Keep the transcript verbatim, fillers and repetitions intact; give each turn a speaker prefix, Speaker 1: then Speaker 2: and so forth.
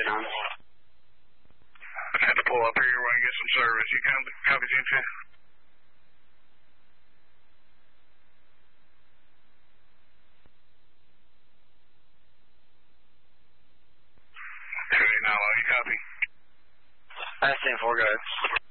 Speaker 1: on.
Speaker 2: I had to pull up here while I get some service. You copy, copy G two? two eight nine, you copy?
Speaker 1: I stand for, go ahead.